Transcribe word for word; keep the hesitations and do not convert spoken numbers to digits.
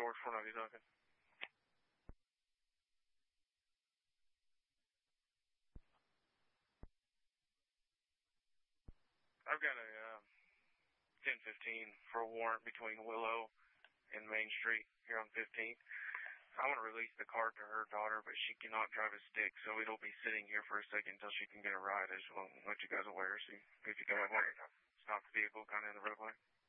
George four ninety Duncan. I've got a uh, ten fifteen for a warrant between Willow and Main Street here on fifteenth. I want to release the car to her daughter, but she cannot drive a stick, so it'll be sitting here for a second until she can get a ride. I just want to let you guys aware. See if you can have one. Stop the vehicle kind of in the roadway.